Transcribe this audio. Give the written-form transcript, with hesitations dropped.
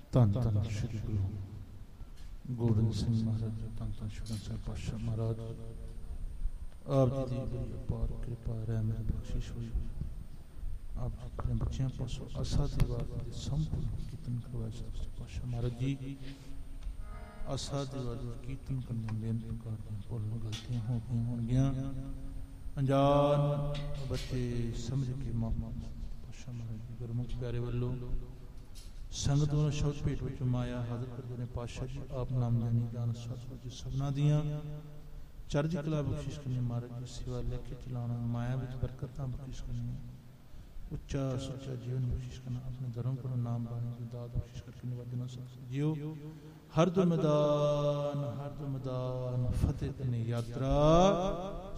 ਧੰਨ ਧੰਨ ਸ਼੍ਰੀ ਗੁਰੂ ਗੋਬਿੰਦ ਸਿੰਘ ਮਹਾਰਾਜ ਜੀ, ਧੰਨ ਧੰਨ ਸ਼੍ਰੀ ਸਾਹਿਬ ਪਾਤਸ਼ਾਹ ਮਹਾਰਾਜ, ਆਪ ਜੀ ਦੀ ਬੜੀ ਅਪਾਰ ਕਿਰਪਾ ਰਹਿਮਤ ਬਖਸ਼ਿਸ਼ ਹੋਈ। ਆਪ ਜੀ ਆਪਣੇ ਬੱਚਿਆਂ ਪਾਸੋਂ ਆਸਾ ਦੀ ਵਾਰ ਦੇ ਸੰਪੂਰਨ ਕੀਰਤਨ ਕਰਵਾਇਆ। ਸੱਚੇ ਪਾਤਸ਼ਾਹ ਮਹਾਰਾਜ ਜੀ ਆਸਾ ਦੀ ਵਾਰ ਦੇ ਕੀਰਤਨ ਕਰਨ ਦੇ ਬੇਨ ਪ੍ਰਕਾਰ ਦੀਆਂ ਭੁੱਲ ਗਲਤੀਆਂ ਹੋ ਗਈਆਂ ਹੋਣਗੀਆਂ, ਅਣਜਾਣ ਬੱਚੇ ਸਮਝ ਕੇ ਮਾਮਾ ਪਾਤਸ਼ਾਹ ਮਹਾਰਾਜ ਜੀ ਗੁਰਮੁਖ ਪਿਆਰੇ ਵੱਲੋਂ ਸੰਗਤ ਨੂੰ ਸ਼ਬਦ ਭੇਟ ਵਿੱਚ ਮਾਇਆ ਹਾਜ਼ਰ ਕਰਦੇ ਨੇ। ਪਾਤਸ਼ਾਹ ਜੀ ਆਪ ਨਾਮ ਜਾਨੀ ਜਾਨ ਸਤਿ ਸਭਨਾ ਦੀਆਂ ਚੜ੍ਹਦੀ ਕਲਾ ਬਖਸ਼ਿਸ਼ ਕਰਨੀ। ਮਹਾਰਾਜ ਜੀ ਸੇਵਾ ਲੈ ਕੇ ਚਲਾਉਣਾ, ਮਾਇਆ ਵਿੱਚ ਬਰਕਤਾਂ ਬਖਸ਼ਿਸ਼ ਕਰਨੀ, ਉੱਚਾ ਸੁੱਚਾ ਜੀਵਨ ਬਖਸ਼ਿਸ਼ ਕਰਨਾ, ਆਪਣੇ ਧਰਮ ਪਰ ਨਾਮ ਬਾਣੀ ਦੀ ਦਾਤ ਬਖਸ਼ਿਸ਼ ਕਰਕੇ ਨਿਵਾਜਣਾ ਜੀਓ। ਹਰ ਦੋ ਮੈਦਾਨ ਫਤਿਹ ਕਰਨੀ ਯਾਤਰਾ